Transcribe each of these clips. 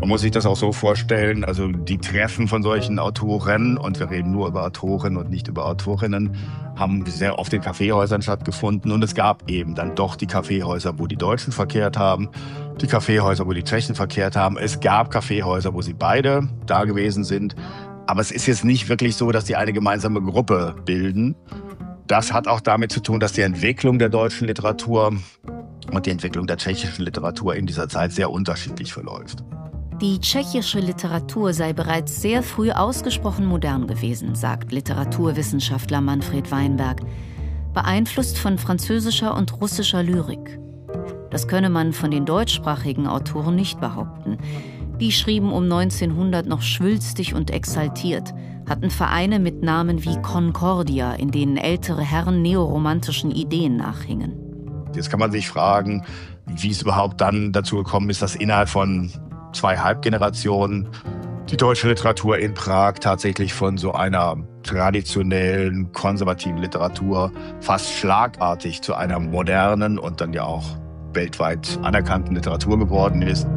Man muss sich das auch so vorstellen, also die Treffen von solchen Autoren, und wir reden nur über Autoren und nicht über Autorinnen, haben sehr oft in Kaffeehäusern stattgefunden. Und es gab eben dann doch die Kaffeehäuser, wo die Deutschen verkehrt haben, die Kaffeehäuser, wo die Tschechen verkehrt haben. Es gab Kaffeehäuser, wo sie beide da gewesen sind. Aber es ist jetzt nicht wirklich so, dass die eine gemeinsame Gruppe bilden. Das hat auch damit zu tun, dass die Entwicklung der deutschen Literatur und die Entwicklung der tschechischen Literatur in dieser Zeit sehr unterschiedlich verläuft. Die tschechische Literatur sei bereits sehr früh ausgesprochen modern gewesen, sagt Literaturwissenschaftler Manfred Weinberg, beeinflusst von französischer und russischer Lyrik. Das könne man von den deutschsprachigen Autoren nicht behaupten. Die schrieben um 1900 noch schwülstig und exaltiert, hatten Vereine mit Namen wie Concordia, in denen ältere Herren neoromantischen Ideen nachhingen. Jetzt kann man sich fragen, wie es überhaupt dann dazu gekommen ist, dass innerhalb von 2 Halbgenerationen die deutsche Literatur in Prag tatsächlich von so einer traditionellen, konservativen Literatur fast schlagartig zu einer modernen und dann ja auch weltweit anerkannten Literatur geworden ist.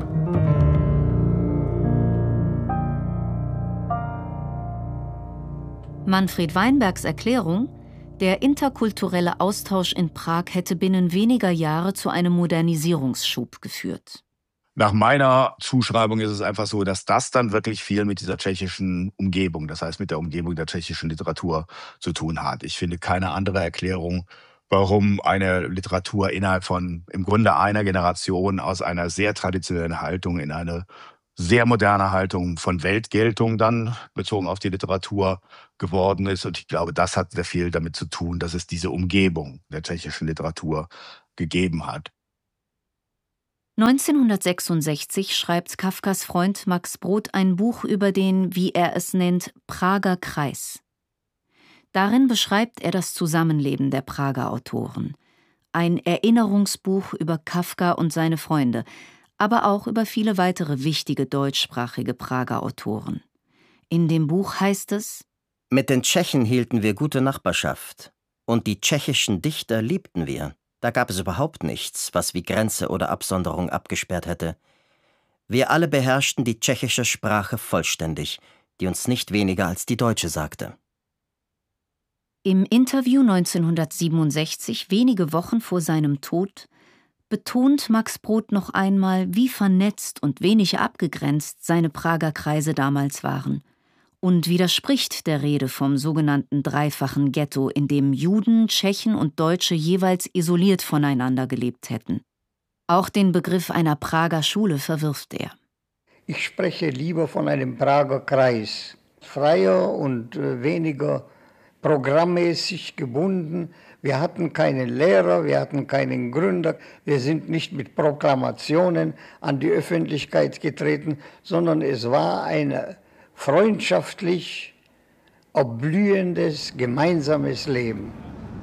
Manfred Weinbergs Erklärung: Der interkulturelle Austausch in Prag hätte binnen weniger Jahre zu einem Modernisierungsschub geführt. Nach meiner Zuschreibung ist es einfach so, dass das dann wirklich viel mit dieser tschechischen Umgebung, das heißt mit der Umgebung der tschechischen Literatur zu tun hat. Ich finde keine andere Erklärung, warum eine Literatur innerhalb von im Grunde einer Generation aus einer sehr traditionellen Haltung in eine sehr moderne Haltung von Weltgeltung dann bezogen auf die Literatur geworden ist. Und ich glaube, das hat sehr viel damit zu tun, dass es diese Umgebung der tschechischen Literatur gegeben hat. 1966 schreibt Kafkas Freund Max Brod ein Buch über den, wie er es nennt, Prager Kreis. Darin beschreibt er das Zusammenleben der Prager Autoren. Ein Erinnerungsbuch über Kafka und seine Freunde, aber auch über viele weitere wichtige deutschsprachige Prager Autoren. In dem Buch heißt es: Mit den Tschechen hielten wir gute Nachbarschaft. Und die tschechischen Dichter liebten wir. Da gab es überhaupt nichts, was wie Grenze oder Absonderung abgesperrt hätte. Wir alle beherrschten die tschechische Sprache vollständig, die uns nicht weniger als die deutsche sagte. Im Interview 1967, wenige Wochen vor seinem Tod, betont Max Brod noch einmal, wie vernetzt und wenig abgegrenzt seine Prager Kreise damals waren, und widerspricht der Rede vom sogenannten dreifachen Ghetto, in dem Juden, Tschechen und Deutsche jeweils isoliert voneinander gelebt hätten. Auch den Begriff einer Prager Schule verwirft er. Ich spreche lieber von einem Prager Kreis, freier und weniger programmmäßig gebunden. Wir hatten keinen Lehrer, wir hatten keinen Gründer, wir sind nicht mit Proklamationen an die Öffentlichkeit getreten, sondern es war ein freundschaftlich erblühendes, gemeinsames Leben.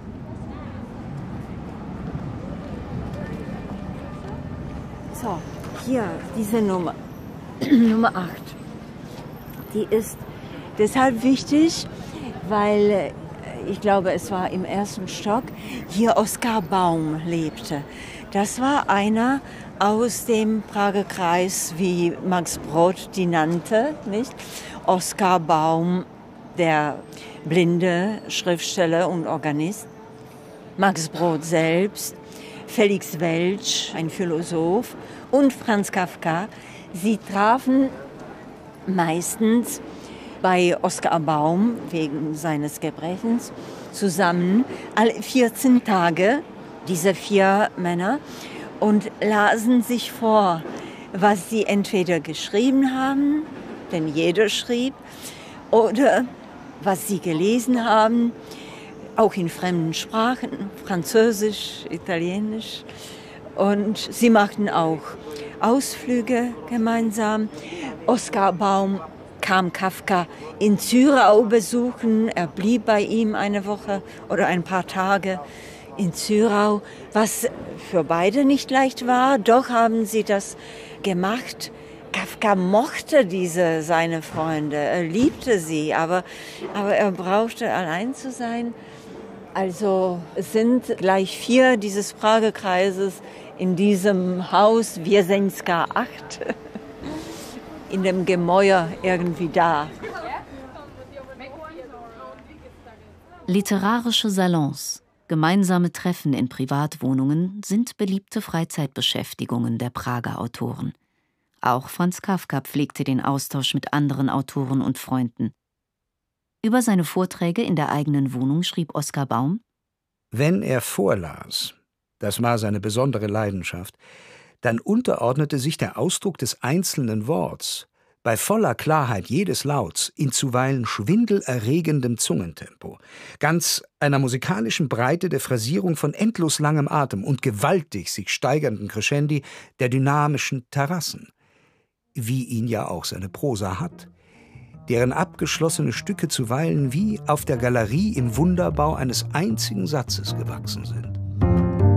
So, hier, diese Nummer, Nummer 8. Die ist deshalb wichtig, weil ich glaube, es war im 1. Stock, hier Oskar Baum lebte. Das war einer aus dem Prager Kreis, wie Max Brod die nannte, nicht? Oskar Baum, der blinde Schriftsteller und Organist. Max Brod selbst, Felix Welch, ein Philosoph, und Franz Kafka. Sie trafen meistens bei Oskar Baum wegen seines Gebrechens zusammen, alle 14 Tage, diese 4 Männer, und lasen sich vor, was sie entweder geschrieben haben, denn jeder schrieb, oder was sie gelesen haben, auch in fremden Sprachen, Französisch, Italienisch. Und sie machten auch Ausflüge gemeinsam. Oskar Baum kam Kafka in Zürau besuchen. Er blieb bei ihm eine Woche oder ein paar Tage in Zürau, was für beide nicht leicht war. Doch haben sie das gemacht. Kafka mochte seine Freunde, er liebte sie, aber er brauchte allein zu sein. Also es sind gleich 4 dieses Prager Kreises in diesem Haus, Wieseńska 8. in dem Gemäuer irgendwie da. Literarische Salons, gemeinsame Treffen in Privatwohnungen sind beliebte Freizeitbeschäftigungen der Prager Autoren. Auch Franz Kafka pflegte den Austausch mit anderen Autoren und Freunden. Über seine Vorträge in der eigenen Wohnung schrieb Oskar Baum: Wenn er vorlas, das war seine besondere Leidenschaft, dann unterordnete sich der Ausdruck des einzelnen Worts bei voller Klarheit jedes Lauts in zuweilen schwindelerregendem Zungentempo, ganz einer musikalischen Breite der Phrasierung von endlos langem Atem und gewaltig sich steigernden Crescendi der dynamischen Terrassen, wie ihn ja auch seine Prosa hat, deren abgeschlossene Stücke zuweilen wie auf der Galerie im Wunderbau eines einzigen Satzes gewachsen sind.